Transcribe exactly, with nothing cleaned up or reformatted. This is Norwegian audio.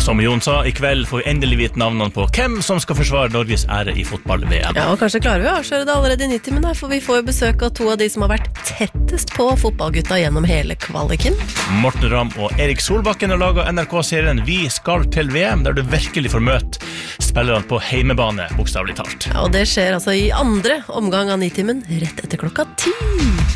Som Jon sa, i kveld får vi endelig vite navnene på hvem som skal forsvare Norges ære i fotball-V M. Ja, og kanskje klarer vi å avsløre det allerede i nittimen, for vi får jo besøk av to av de som har vært tettest på fotballgutta gjennom hele kvaliken. Morten Ramm og Erik Solbakken har laget N R K-serien Vi skal til V M, der du virkelig får møte spillerne på heimebane, bokstavlig talt. Ja, og det skjer altså i andre omgang av nittimen, rett etter klokka ti.